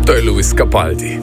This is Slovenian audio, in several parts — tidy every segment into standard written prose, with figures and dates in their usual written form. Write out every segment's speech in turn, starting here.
To je Luis Capaldi.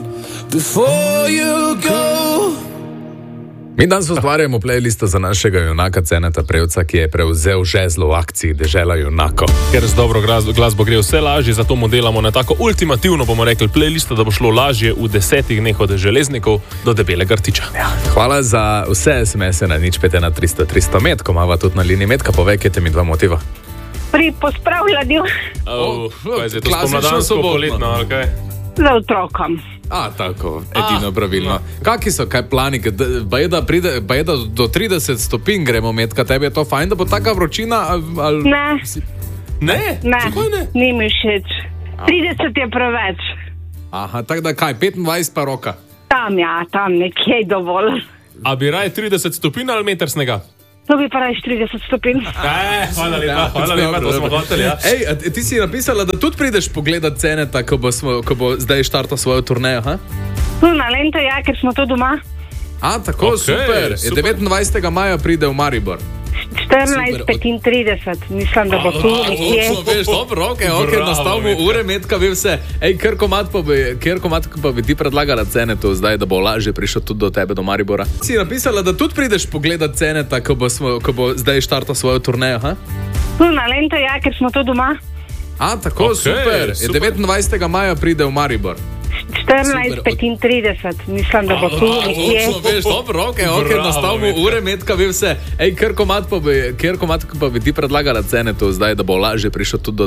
Mi danes ustvarjamo playlisto za našega junaka Ceneta Prevca, ki je prevzel žezlo v akciji Dežela junakov. Ker z dobro glasbo gre vse lažje, zato mu delamo na tako ultimativno, bomo rekli, playlisto, da bo šlo lažje v 10 dneh od železnikov do debelega rtiča. Ja, hvala za vse SMS-e na 053 Metko, imava tudi na liniji Metka, povejte mi dva motiva. Pri pospravljanju Kaj je to spomladansko, poletno, ali kaj? za otrokom. Tako, edino pravilno. Kaki so, kaj plani? Baje da do 30 stopinj gremo Metka, tebi je to fajn, da bo taka vročina? Ali... Ne? Ne, Zakaj ne? ni mi všeč. 30 je preveč. Aha, tako da kaj, 25 pa roka? Tam nekje je dovolj. A bi raje 30 stopinj ali meter snega? To bi pa raje 40 stopinj. Hvala lepa, to smo hoteli, ja. Ej, ti si napisala, da tudi prideš pogledat Ceneta, ko bo zdaj štartal svojo turnejo, ha? Tu na Lento, ja, ker smo to doma. Tako, super. 29. maja pride v Maribor. 14:35, mislim, da bo tu nekje. Veš, dobro, okej, nastavimo ure, Metka ve vse. Ej, kjer komat pa bi ti predlagala Cenetu zdaj, da bo lažje prišel tudi do tebe, do Maribora? Si napisala, da tudi prideš pogledat Ceneta, ko bo zdaj štartal svojo turnejo, ha? Tu na Lento, ja, ker smo to doma. Tako, super. 29. maja pride v Maribor. 14:35, mislim, da bo tu nekje. Veš, dobro, okej, nastavimo ure, Metka ve vse. Ej, kjer komat pa bi ti predlagala Cenetu zdaj, da bo lažje prišel tudi do